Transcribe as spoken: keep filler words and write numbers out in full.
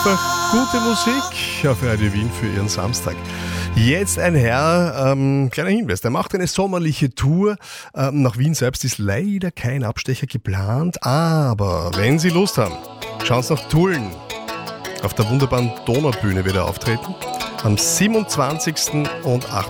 Super gute Musik auf Radio Wien für Ihren Samstag. Jetzt ein Herr, ähm, kleiner Hinweis, der macht eine sommerliche Tour. Ähm, nach Wien selbst ist leider kein Abstecher geplant, aber wenn Sie Lust haben, schauen Sie nach Tulln. Auf der wunderbaren Donaubühne wird er auftreten. Am siebenundzwanzigsten und